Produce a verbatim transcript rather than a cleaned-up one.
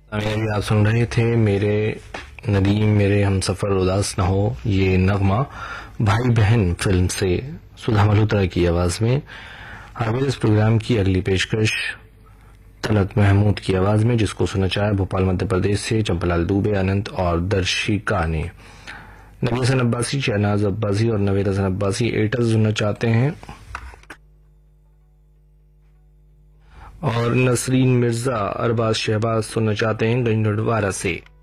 अभी आप सुन रहे थे मेरे नदीम मेरे हमसफर उदास न हो, ये नगमा भाई बहन फिल्म से सुधा मल्होत्रा की आवाज में। आगे इस प्रोग्राम की अगली पेशकश तलत महमूद की आवाज में, जिसको सुना चाहे भोपाल मध्य प्रदेश से चंपलाल दुबे, अनंत और दर्शिका ने। नबी हसन अब्बासी, शहनाज अब्बासी और नवेद हसन अब्बासी एटर्स सुनना चाहते हैं, और नसरीन मिर्जा अरबाज शहबाज सुनना चाहते हैं गंजडवारा से।